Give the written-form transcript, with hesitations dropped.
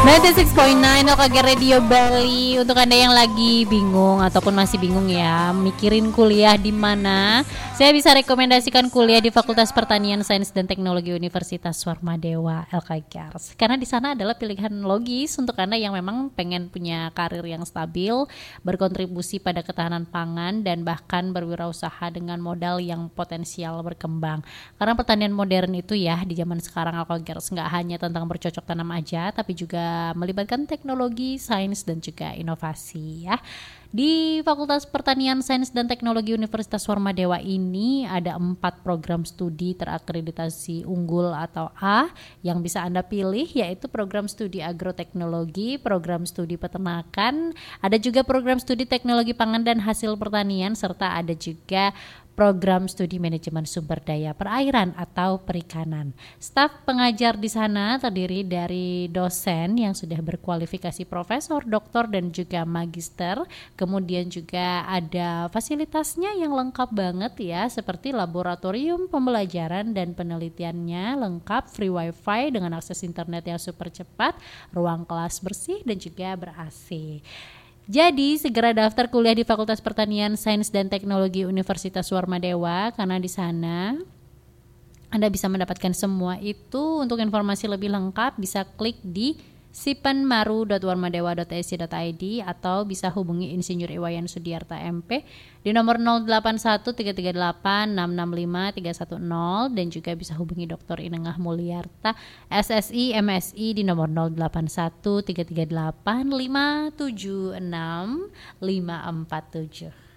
96.9 OKG Radio Bali. Untuk Anda yang lagi bingung ataupun masih bingung ya, mikirin kuliah di mana, saya bisa rekomendasikan kuliah di Fakultas Pertanian Sains dan Teknologi Universitas Swarmadewa LKGARS. Karena di sana adalah pilihan logis untuk Anda yang memang pengen punya karir yang stabil, berkontribusi pada ketahanan pangan dan bahkan berwirausaha dengan modal yang potensial berkembang. Karena pertanian modern itu ya di zaman sekarang LKGARS nggak hanya tentang bercocok tanam aja, tapi juga melibatkan teknologi, sains dan juga inovasi ya. Di Fakultas Pertanian Sains dan Teknologi Universitas Swarmadewa ini ada 4 program studi terakreditasi unggul atau A yang bisa Anda pilih, yaitu program studi agroteknologi, program studi peternakan, ada juga program studi teknologi pangan dan hasil pertanian, serta ada juga program studi manajemen sumber daya perairan atau perikanan. Staf pengajar di sana terdiri dari dosen yang sudah berkualifikasi profesor, doktor dan juga magister. Kemudian juga ada fasilitasnya yang lengkap banget ya, seperti laboratorium pembelajaran dan penelitiannya lengkap, free wifi dengan akses internet yang super cepat, ruang kelas bersih dan juga ber-AC. Jadi segera daftar kuliah di Fakultas Pertanian Sains dan Teknologi Universitas Swarmadewa, karena di sana Anda bisa mendapatkan semua itu. Untuk informasi lebih lengkap bisa klik di sipanmaru.warmadewa.ac.id atau bisa hubungi Insinyur Iwayan Sudiarta MP di nomor 081338665310 dan juga bisa hubungi Dr. Inengah Mulyarta SSI MSI di nomor 081338576547.